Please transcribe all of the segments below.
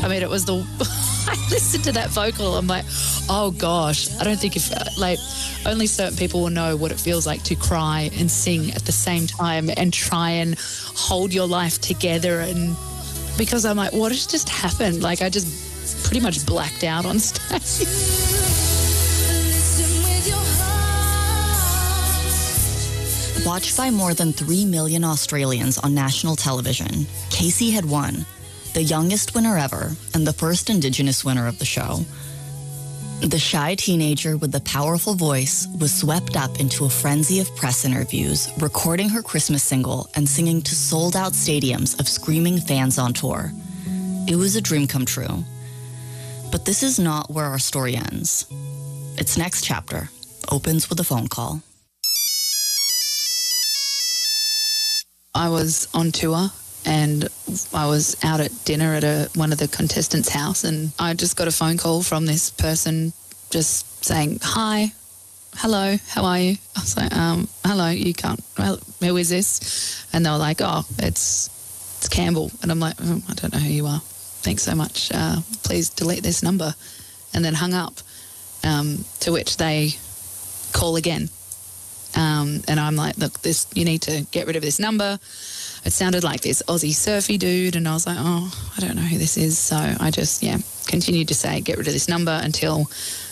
I mean, it was I listened to that vocal. I'm like, oh gosh, I don't think only certain people will know what it feels like to cry and sing at the same time and try and hold your life together. And because I'm like, what has just happened? Like, I just pretty much blacked out on stage. Watched by more than 3 million Australians on national television, Casey had won, the youngest winner ever and the first Indigenous winner of the show. The shy teenager with the powerful voice was swept up into a frenzy of press interviews, recording her Christmas single and singing to sold-out stadiums of screaming fans on tour. It was a dream come true. But this is not where our story ends. Its next chapter opens with a phone call. I was on tour and I was out at dinner at one of the contestants' house, and I just got a phone call from this person just saying, hi, hello, how are you? I was like, hello, you can't, well, who is this? And they were like, oh, it's Campbell. And I'm like, oh, I don't know who you are. Thanks so much. Please delete this number. And then hung up, to which they call again. And I'm like, look, you need to get rid of this number. It sounded like this Aussie surfy dude, and I was like, oh, I don't know who this is. So I just, continued to say, get rid of this number until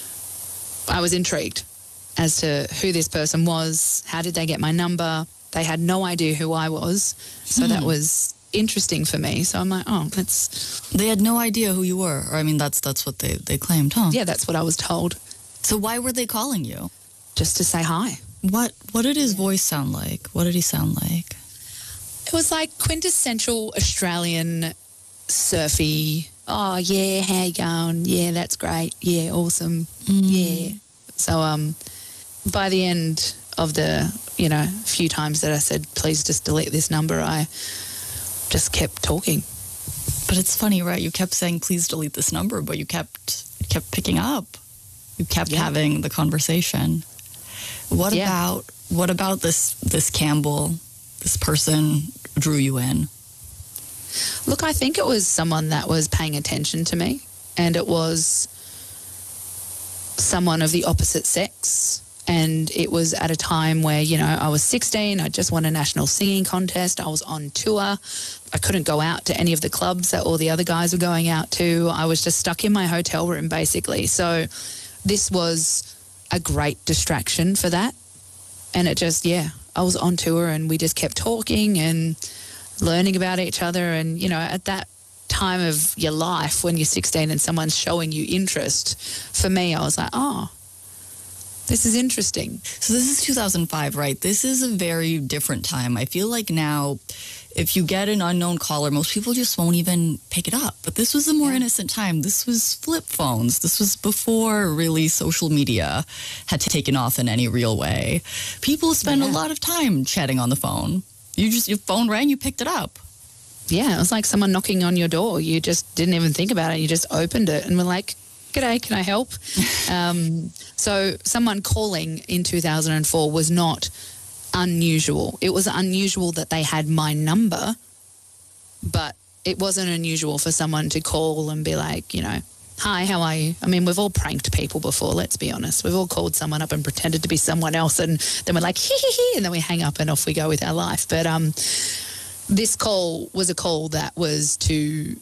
I was intrigued as to who this person was. How did they get my number? They had no idea who I was. So that was interesting for me. So I'm like, oh, They had no idea who you were. Or, I mean, that's what they claimed, huh? Yeah, that's what I was told. So why were they calling you? Just to say hi. What did his voice sound like? What did he sound like? It was like quintessential Australian surfy. Oh, yeah, how you going? Yeah, that's great. Yeah, awesome. Yeah. So by the end of the, few times that I said, please just delete this number, I just kept talking. But it's funny, right? You kept saying, please delete this number, but you kept picking up. You kept having the conversation. What about this Campbell, this person drew you in? Look, I think it was someone that was paying attention to me, and it was someone of the opposite sex. And it was at a time where, I was 16, I just won a national singing contest, I was on tour, I couldn't go out to any of the clubs that all the other guys were going out to. I was just stuck in my hotel room, basically. So this was a great distraction for that. And it just, I was on tour and we just kept talking and learning about each other. And, at that time of your life when you're 16 and someone's showing you interest, for me, I was like, oh, this is interesting. So this is 2005, right? This is a very different time. I feel like now, if you get an unknown caller, most people just won't even pick it up. But this was a more innocent time. This was flip phones. This was before really social media had taken off in any real way. People spend a lot of time chatting on the phone. Your phone rang, you picked it up. Yeah, it was like someone knocking on your door. You just didn't even think about it. You just opened it and were like, g'day, can I help? So someone calling in 2004 was not unusual. It was unusual that they had my number, but it wasn't unusual for someone to call and be like, hi, how are you? I mean, we've all pranked people before, let's be honest. We've all called someone up and pretended to be someone else, and then we're like, hee hee hee, and then we hang up and off we go with our life. But this call was a call that was to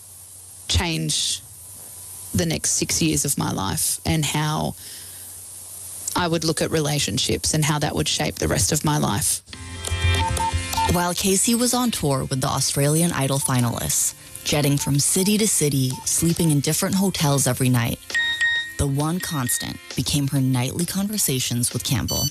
change the next 6 years of my life and how I would look at relationships and how that would shape the rest of my life. While Casey was on tour with the Australian Idol finalists, jetting from city to city, sleeping in different hotels every night, the one constant became her nightly conversations with Campbell.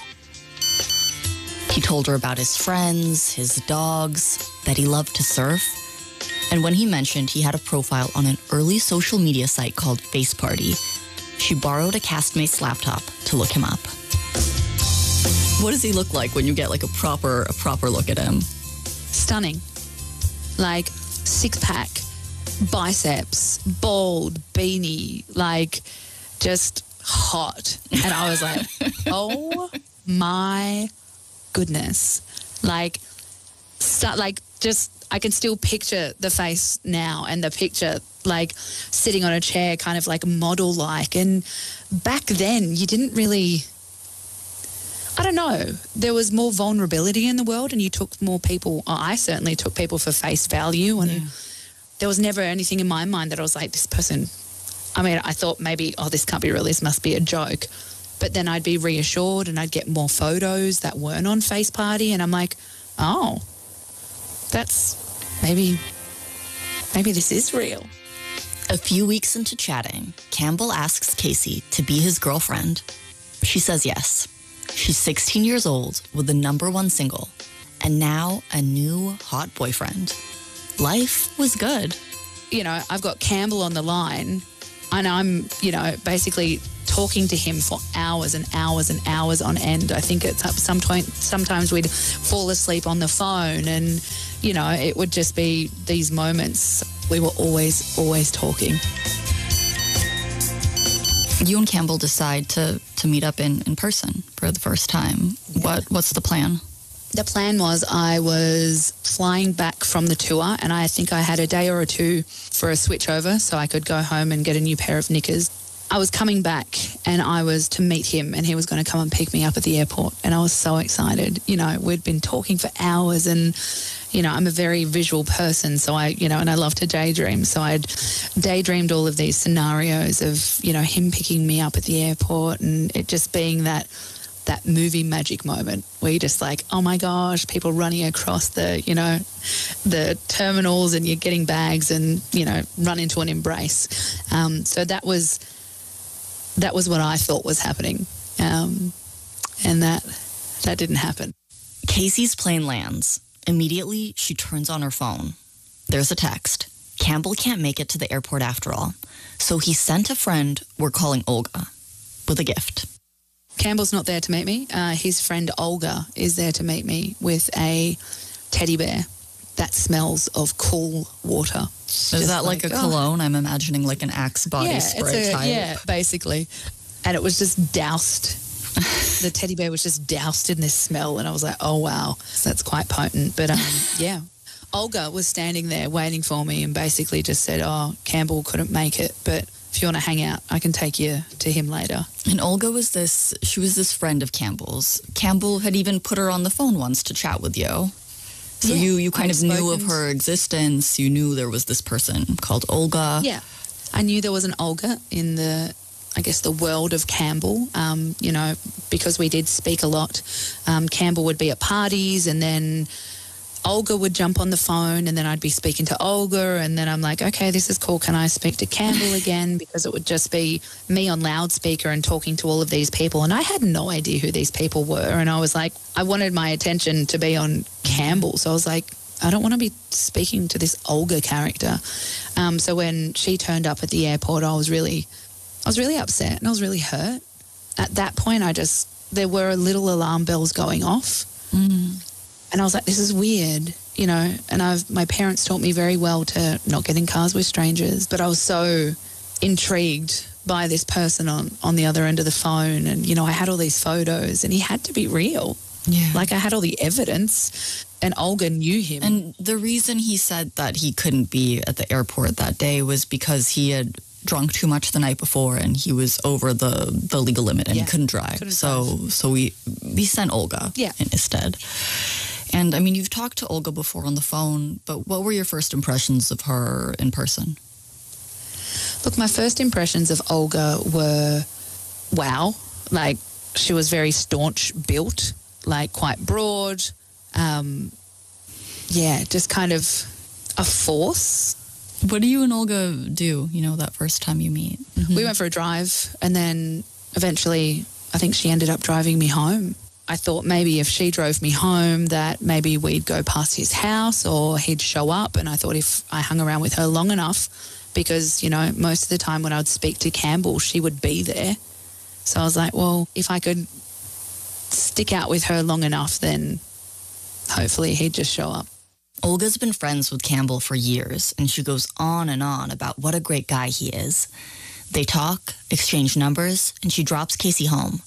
He told her about his friends, his dogs, that he loved to surf. And when he mentioned he had a profile on an early social media site called Face Party, she borrowed a castmate's laptop to look him up. What does he look like when you get like a proper look at him? Stunning. Like six-pack, biceps, bald, beanie, like just hot. And I was like, oh my goodness. Like just I can still picture the face now and the picture like sitting on a chair, kind of like model-like. And back then you didn't really, I don't know, there was more vulnerability in the world and you took more people, I certainly took people for face value, and there was never anything in my mind that I was like, this person, I mean, I thought maybe, oh, this can't be real, this must be a joke. But then I'd be reassured and I'd get more photos that weren't on Face Party, and I'm like, oh, that's maybe this is real. A few weeks into chatting, Campbell asks Casey to be his girlfriend. She says yes. She's 16 years old with the #1 single and now a new hot boyfriend. Life was good. You know, I've got Campbell on the line and I'm, you know, basically talking to him for hours and hours and hours on end. I think it's up sometimes we'd fall asleep on the phone and, you know, it would just be these moments. We were always talking. You and Campbell decide to meet up in person for the first time. Yeah. What's the plan? The plan was I was flying back from the tour and I think I had a day or two for a switch over so I could go home and get a new pair of knickers. I was coming back and I was to meet him and he was going to come and pick me up at the airport, and I was so excited. You know, we'd been talking for hours and, you know, I'm a very visual person, so and I love to daydream. So I'd daydreamed all of these scenarios of, you know, him picking me up at the airport and it just being that movie magic moment where you're just like, oh my gosh, people running across the, you know, the terminals and you're getting bags and, you know, run into an embrace. So that was what I thought was happening. And that didn't happen. Casey's plane lands. Immediately, she turns on her phone. There's a text. Campbell can't make it to the airport after all. So he sent a friend we're calling Olga with a gift. Campbell's not there to meet me. His friend Olga is there to meet me with a teddy bear that smells of cool water. Is that like a cologne? I'm imagining like an Axe body spray type. Yeah, basically. And it was just doused. The teddy bear was just doused in this smell, and I was like, oh, wow, that's quite potent. But, yeah, Olga was standing there waiting for me and basically just said, oh, Campbell couldn't make it, but if you want to hang out, I can take you to him later. And Olga was this friend of Campbell's. Campbell had even put her on the phone once to chat with you. So yeah, you kind of knew of her existence. You knew there was this person called Olga. Yeah, I knew there was an Olga in the world of Campbell, you know, because we did speak a lot. Campbell would be at parties and then Olga would jump on the phone and then I'd be speaking to Olga and then I'm like, okay, this is cool. Can I speak to Campbell again? Because it would just be me on loudspeaker and talking to all of these people. And I had no idea who these people were. And I was like, I wanted my attention to be on Campbell. So I was like, I don't want to be speaking to this Olga character. So when she turned up at the airport, I was really upset and I was really hurt. At that point, there were little alarm bells going off. Mm. And I was like, this is weird, you know, and my parents taught me very well to not get in cars with strangers, but I was so intrigued by this person on the other end of the phone. And, you know, I had all these photos and he had to be real. Yeah. Like I had all the evidence and Olga knew him. And the reason he said that he couldn't be at the airport that day was because he had drunk too much the night before and he was over the legal limit and he couldn't drive. So we sent Olga instead. And I mean, you've talked to Olga before on the phone, but what were your first impressions of her in person? Look, my first impressions of Olga were, wow, like she was very staunch built, like quite broad. Just kind of a force. What do you and Olga do, you know, that first time you meet? Mm-hmm. We went for a drive and then eventually I think she ended up driving me home. I thought maybe if she drove me home that maybe we'd go past his house or he'd show up, and I thought if I hung around with her long enough, because, you know, most of the time when I would speak to Campbell, she would be there. So I was like, well, if I could stick out with her long enough, then hopefully he'd just show up. Olga's been friends with Campbell for years, and she goes on and on about what a great guy he is. They talk, exchange numbers, and she drops Casey home.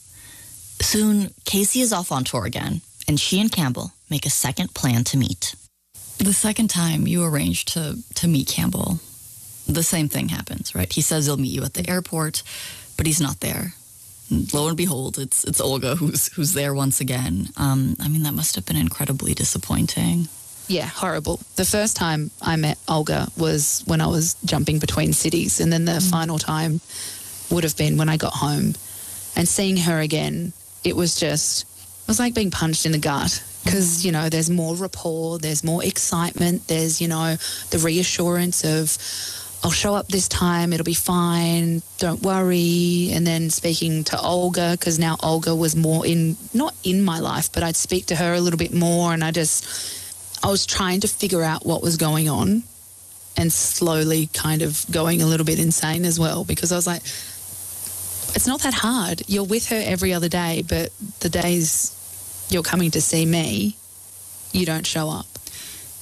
Soon, Casey is off on tour again, and she and Campbell make a second plan to meet. The second time you arrange to meet Campbell, the same thing happens, right? He says he'll meet you at the airport, but he's not there. And lo and behold, it's Olga who's there once again. I mean, that must have been incredibly disappointing. Yeah, horrible. The first time I met Olga was when I was jumping between cities, and then the final time would have been when I got home. And seeing her again, it was like being punched in the gut because, you know, there's more rapport, there's more excitement, there's, you know, the reassurance of, I'll show up this time, it'll be fine, don't worry. And then speaking to Olga, because now Olga was more not in my life, but I'd speak to her a little bit more, and I was trying to figure out what was going on and slowly kind of going a little bit insane as well, because I was like, it's not that hard. You're with her every other day, but the days you're coming to see me, you don't show up.